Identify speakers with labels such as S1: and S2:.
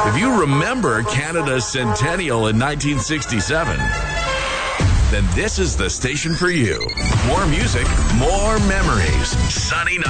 S1: If you remember Canada's centennial in 1967, then this is the station for you. More music, more memories. Sunny